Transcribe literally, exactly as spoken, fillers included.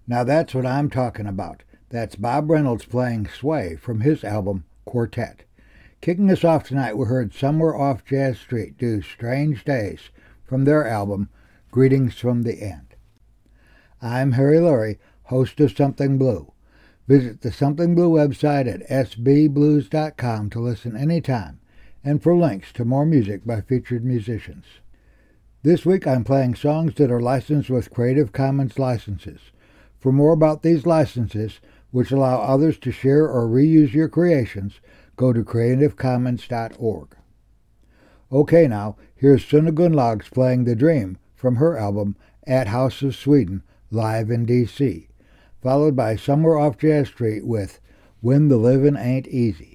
Now that's what I'm talking about. That's Bob Reynolds playing Sway from his album Quartet. Kicking us off tonight, we heard Somewhere Off Jazz Street do Strange Days from their album Greetings from the End. I'm Harry Lurie, host of Something Blue. Visit the Something Blue website at s b blues dot com to listen anytime and for links to more music by featured musicians. This week I'm playing songs that are licensed with Creative Commons licenses. For more about these licenses, which allow others to share or reuse your creations, go to creative commons dot org. Okay, now, here's Sune Gunnlaugs playing The Dream from her album At House of Sweden, live in D C, followed by Somewhere Off Jazz Street with When the Livin' Ain't Easy.